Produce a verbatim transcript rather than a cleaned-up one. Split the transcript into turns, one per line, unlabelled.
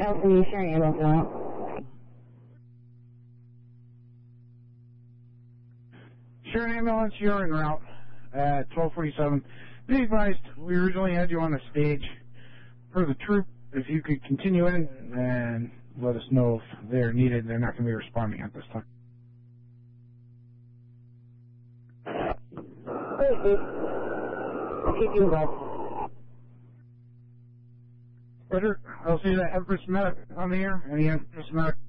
else are you sharing about that?
Sure, an ambulance, you're en route at twelve forty-seven. Be advised, we originally had you on the stage for the troop. If you could continue in and let us know if they're needed. They're not going to be responding at this time.
I'll keep you involved.
Roger, I'll see that Empress Medic on the air. Any Empress Medic